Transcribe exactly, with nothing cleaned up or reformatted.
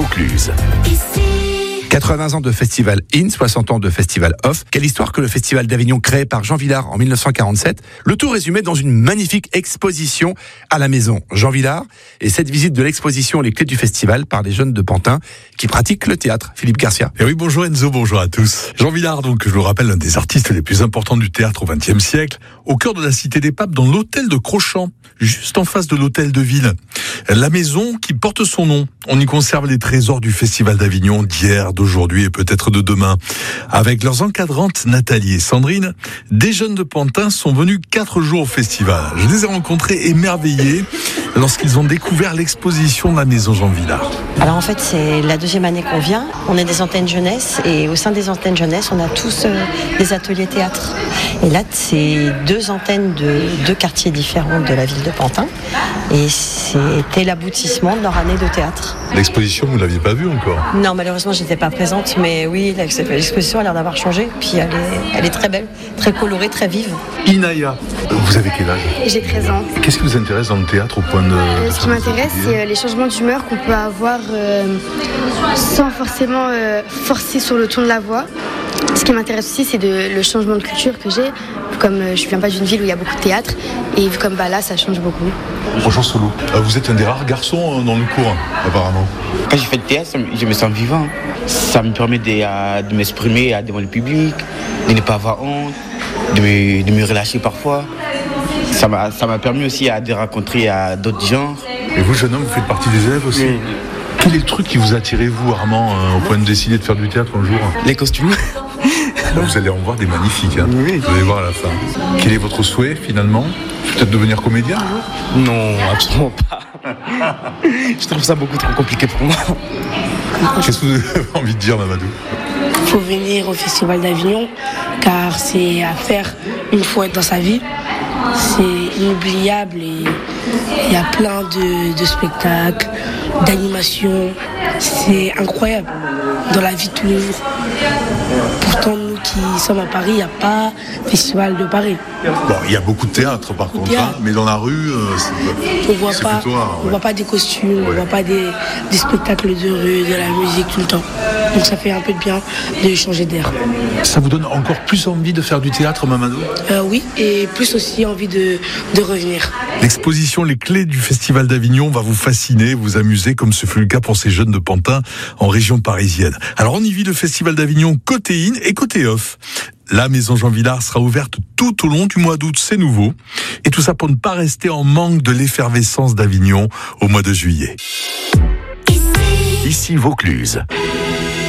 Vaucluse. quatre-vingts ans de festival in, soixante ans de festival off. Quelle histoire que le festival d'Avignon créé par Jean Vilar en mille neuf cent quarante-sept. Le tout résumé dans une magnifique exposition à la maison Jean Vilar. Et cette visite de l'exposition, les clés du festival par les jeunes de Pantin qui pratiquent le théâtre. Philippe Garcia. Et oui, bonjour Enzo, bonjour à tous. Jean Vilar, donc, je vous rappelle, l'un des artistes les plus importants du théâtre au vingtième siècle, au cœur de la Cité des Papes, dans l'hôtel de Crochamps, juste en face de l'hôtel de ville. La maison qui porte son nom. On y conserve les trésors du festival d'Avignon d'hier, d'aujourd'hui et peut-être de demain. Avec leurs encadrantes Nathalie et Sandrine, des jeunes de Pantin sont venus quatre jours au festival. Je les ai rencontrés émerveillés lorsqu'ils ont découvert l'exposition de la maison Jean Vilar. Alors en fait, c'est la deuxième année qu'on vient. On est des antennes jeunesse et au sein des antennes jeunesse, on a tous euh, des ateliers théâtre. Et là, c'est deux antennes de deux quartiers différents de la ville de Pantin. Et c'était l'aboutissement de leur année de théâtre. L'exposition, vous ne l'aviez pas vue encore ? Non, malheureusement, je n'étais pas présente, mais oui, l'exposition a l'air d'avoir changé. Puis elle est, elle est très belle, très colorée, très vive. Inaya, vous avez quel âge ? J'ai treize ans. Qu'est-ce qui vous intéresse dans le théâtre au point de... Euh, ce qui m'intéresse, c'est euh, les changements d'humeur qu'on peut avoir euh, sans forcément euh, forcer sur le ton de la voix. Ce qui m'intéresse aussi, c'est de, le changement de culture que j'ai. Comme euh, je ne viens pas d'une ville où il y a beaucoup de théâtre, et vu comme bah, là, ça change beaucoup. Bonjour Solo. Euh, vous êtes un des rares garçons dans le cours, apparemment. Quand je fais le théâtre, je me sens vivant. Ça me permet de, euh, de m'exprimer devant le public, de ne pas avoir honte, de me, de me relâcher parfois. Ça m'a, ça m'a permis aussi à, de rencontrer à d'autres genres. Et vous, jeune homme, vous faites partie des élèves aussi ? Oui. Quel est le truc qui vous a attiré, vous, Armand, euh, au point de décider de faire du théâtre un jour ? Les costumes. Là, vous allez en voir des magnifiques, hein. Oui. Vous allez voir à la fin. Quel est votre souhait, finalement ? Peut-être devenir comédien un jour ? Non, absolument pas. Je trouve ça beaucoup trop compliqué pour moi. Qu'est-ce que vous avez envie de dire, Mamadou ? Il faut venir au Festival d'Avignon, car c'est à faire une fois dans sa vie. C'est inoubliable et il y a plein de, de spectacles, d'animations. C'est incroyable dans la vie de tous les jours. Pourtant, nous qui sommes à Paris, il n'y a pas de festival de Paris. Bon, il y a beaucoup de théâtre par contre, hein, mais dans la rue, euh, c'est, on voit c'est pas, plutôt rare. On Ouais. voit pas des costumes, Ouais. on voit pas des, des spectacles de rue, de la musique tout le temps. Donc ça fait un peu de bien de changer d'air. Ça vous donne encore plus envie de faire du théâtre, Mamadou ? Euh, oui, et plus aussi envie de, de revenir. L'exposition Les Clés du Festival d'Avignon va vous fasciner, vous amuser, comme ce fut le cas pour ces jeunes de Pantin en région parisienne. Alors on y vit le Festival d'Avignon côté in et côté off. La maison Jean Vilar sera ouverte tout au long du mois d'août, c'est nouveau. Et tout ça pour ne pas rester en manque de l'effervescence d'Avignon au mois de juillet. Ici Vaucluse.